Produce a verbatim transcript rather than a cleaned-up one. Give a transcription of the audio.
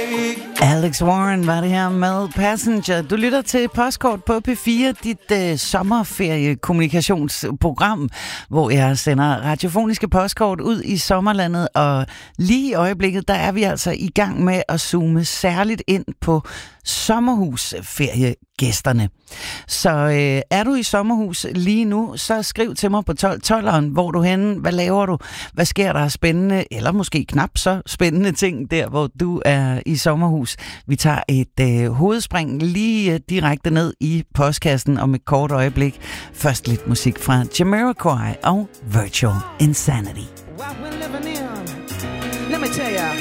Alex Warren var det her med Passenger. Du lytter til Postkort på P fire, dit øh, sommerferiekommunikationsprogram, hvor jeg sender radiofoniske postkort ud i sommerlandet, og lige i øjeblikket, der er vi altså i gang med at zoome særligt ind på sommerhusferiegæsterne. Så øh, er du i sommerhus lige nu, så skriv til mig på tolv tolveren, hvor du henne, hvad laver du, hvad sker der af spændende, eller måske knap så spændende ting der, hvor du er i sommerhus. Vi tager et øh, hovedspring lige øh, direkte ned i postkassen om et kort øjeblik. Først lidt musik fra Jamiroquai og Virtual Insanity. What we're living in, let me tell you.